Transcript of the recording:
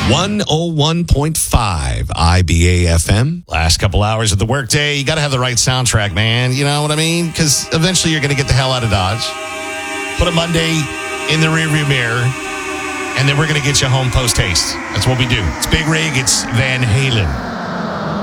101.5 IBA FM. Last couple hours of the workday. You got to have the right soundtrack, man. You know what I mean? Because eventually you're going to get the hell out of Dodge. Put a Monday in the rearview mirror, and then we're going to get you home post-haste. That's what we do. It's Big Rig. It's Van Halen.